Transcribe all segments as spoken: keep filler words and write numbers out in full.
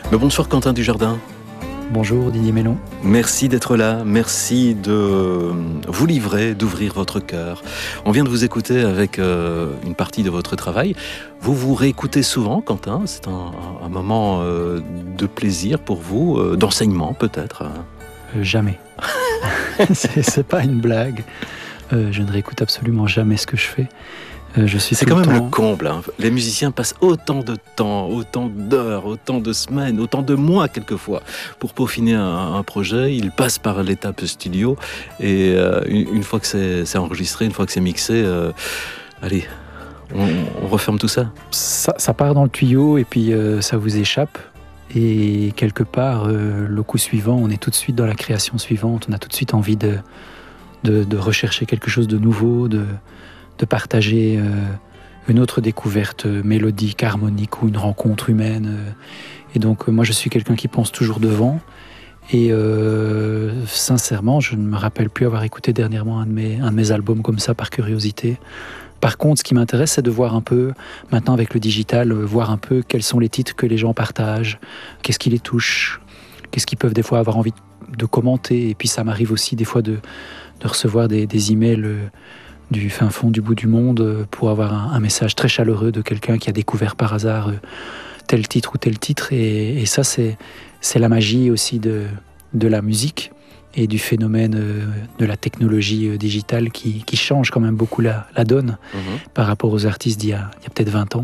Mais bonsoir Quentin Dujardin. Bonjour Didier Mélon. Merci d'être là, merci de vous livrer, d'ouvrir votre cœur. On vient de vous écouter avec euh, une partie de votre travail. Vous vous réécoutez souvent, Quentin? C'est un, un moment euh, de plaisir pour vous, euh, d'enseignement peut-être? euh, Jamais. c'est, c'est pas une blague. Euh, je ne réécoute absolument jamais ce que je fais. Euh, je suis c'est tout quand le même temps... le comble. Hein. Les musiciens passent autant de temps, autant d'heures, autant de semaines, autant de mois quelquefois pour peaufiner un, un projet. Ils passent par l'étape studio et euh, une, une fois que c'est, c'est enregistré, une fois que c'est mixé, euh, allez, on, on referme tout ça. ça. Ça part dans le tuyau et puis euh, ça vous échappe. Et quelque part, euh, le coup suivant, on est tout de suite dans la création suivante. On a tout de suite envie de, de, de rechercher quelque chose de nouveau, de... de partager euh, une autre découverte euh, mélodique, harmonique ou une rencontre humaine. Euh, et donc, euh, moi, je suis quelqu'un qui pense toujours devant. Et euh, sincèrement, je ne me rappelle plus avoir écouté dernièrement un de, mes, un de mes albums comme ça par curiosité. Par contre, ce qui m'intéresse, c'est de voir un peu, maintenant avec le digital, euh, voir un peu quels sont les titres que les gens partagent, qu'est-ce qui les touche, qu'est-ce qu'ils peuvent des fois avoir envie de commenter. Et puis, ça m'arrive aussi des fois de, de recevoir des, des emails euh, du fin fond du bout du monde pour avoir un, un message très chaleureux de quelqu'un qui a découvert par hasard tel titre ou tel titre. Et, et ça, c'est, c'est la magie aussi de, de la musique et du phénomène de la technologie digitale qui, qui change quand même beaucoup la, la donne mmh. par rapport aux artistes d'il y a, il y a peut-être vingt ans.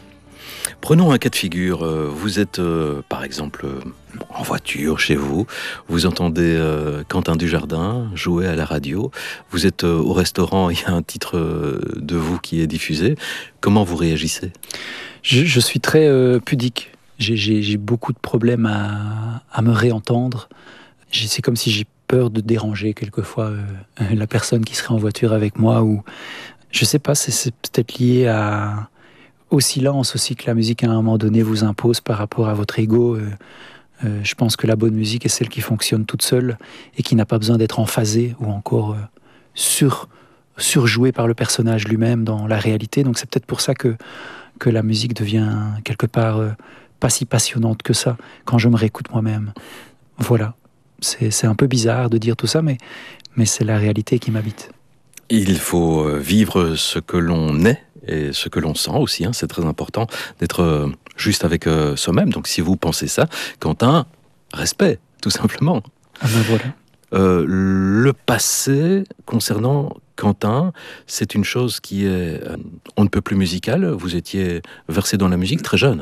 Prenons un cas de figure. Vous êtes, euh, par exemple, en voiture, chez vous. Vous entendez euh, Quentin Dujardin jouer à la radio. Vous êtes euh, au restaurant, il y a un titre euh, de vous qui est diffusé. Comment vous réagissez ? je, je suis très euh, pudique. J'ai, j'ai, j'ai beaucoup de problèmes à, à me réentendre. J'ai, c'est comme si j'ai peur de déranger quelquefois euh, la personne qui serait en voiture avec moi. Ou, je sais pas, c'est, c'est peut-être lié à... au silence aussi que la musique à un moment donné vous impose par rapport à votre ego. Euh, euh, je pense que la bonne musique est celle qui fonctionne toute seule et qui n'a pas besoin d'être emphasée ou encore euh, sur, surjouée par le personnage lui-même dans la réalité. Donc c'est peut-être pour ça que, que la musique devient quelque part euh, pas si passionnante que ça quand je me réécoute moi-même. Voilà, c'est, c'est un peu bizarre de dire tout ça, mais, mais c'est la réalité qui m'habite. Il faut vivre ce que l'on est et ce que l'on sent aussi, hein, c'est très important d'être juste avec euh, soi-même. Donc si vous pensez ça, Quentin, respect, tout simplement. Ah ben voilà. Euh, le passé concernant Quentin, c'est une chose qui est euh, on ne peut plus musicale. Vous étiez versé dans la musique très jeune.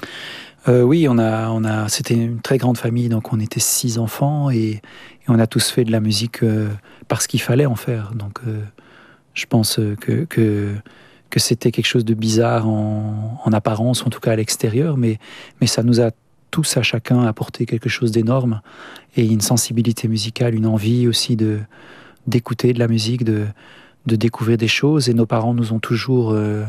Euh, oui, on a, on a, c'était une très grande famille, donc on était six enfants et, et on a tous fait de la musique euh, parce qu'il fallait en faire. Donc euh, je pense que, que, que c'était quelque chose de bizarre en, en apparence, en tout cas à l'extérieur, mais, mais ça nous a tous à chacun apporté quelque chose d'énorme et une sensibilité musicale, une envie aussi de, d'écouter de la musique, de, de découvrir des choses. Et nos parents nous ont toujours... Euh,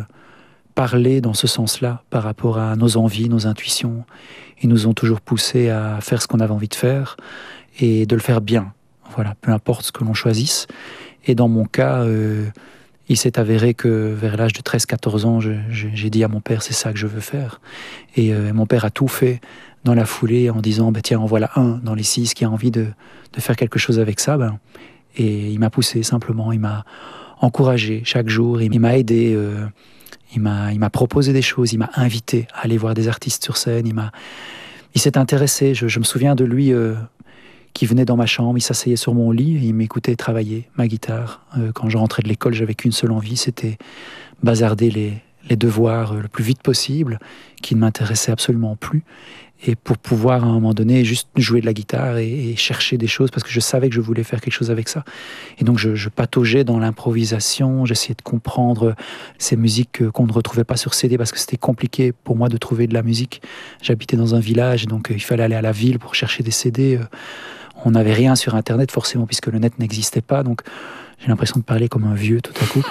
parler dans ce sens-là par rapport à nos envies, nos intuitions. Ils nous ont toujours poussés à faire ce qu'on avait envie de faire et de le faire bien. Voilà, peu importe ce que l'on choisisse. Et dans mon cas, euh, il s'est avéré que vers l'âge de treize quatorze ans, je, je, j'ai dit à mon père, c'est ça que je veux faire. Et euh, mon père a tout fait dans la foulée en disant, bah, tiens, en voilà un dans les six qui a envie de, de faire quelque chose avec ça. Ben, et il m'a poussé simplement, il m'a encouragé chaque jour, il m'a aidé... Euh, Il m'a, il m'a proposé des choses, il m'a invité à aller voir des artistes sur scène, il, m'a, il s'est intéressé. Je, je me souviens de lui euh, qui venait dans ma chambre, il s'asseyait sur mon lit et il m'écoutait travailler ma guitare. Euh, quand je rentrais de l'école, j'avais qu'une seule envie, c'était bazarder les, les devoirs euh, le plus vite possible, qui ne m'intéressaient absolument plus. Et pour pouvoir à un moment donné juste jouer de la guitare et, et chercher des choses, parce que je savais que je voulais faire quelque chose avec ça. Et donc je, je pataugeais dans l'improvisation, j'essayais de comprendre ces musiques qu'on ne retrouvait pas sur C D, parce que c'était compliqué pour moi de trouver de la musique. J'habitais dans un village, donc il fallait aller à la ville pour chercher des C D. On n'avait rien sur Internet forcément, puisque le net n'existait pas, donc j'ai l'impression de parler comme un vieux tout à coup.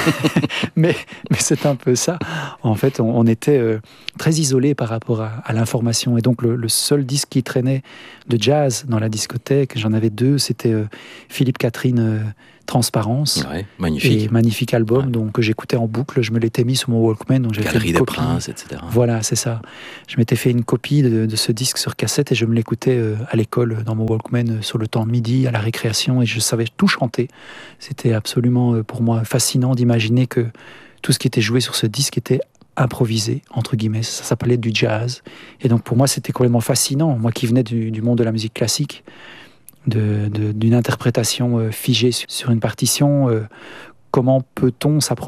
mais, mais c'est un peu ça. En fait, on, on était euh, très isolés par rapport à, à l'information. Et donc, le, le seul disque qui traînait de jazz dans la discothèque, j'en avais deux, c'était euh, Philippe Catherine euh, Transparence. Ouais, magnifique. Et magnifique album, Ouais. donc que j'écoutais en boucle. Je me l'étais mis sur mon Walkman. Donc j'ai fait Galerie une des copie. Princes, et cetera. Voilà, c'est ça. Je m'étais fait une copie de, de ce disque sur cassette et je me l'écoutais euh, à l'école, dans mon Walkman, euh, sur le temps de midi, à la récréation, et je savais tout chanter. C'était absolument, euh, pour moi, fascinant d'imaginer que tout ce qui était joué sur ce disque était improvisé, entre guillemets. Ça s'appelait du jazz. Et donc pour moi, c'était complètement fascinant. Moi qui venais du, du monde de la musique classique, de, de, d'une interprétation euh, figée sur une partition, euh, comment peut-on s'approprier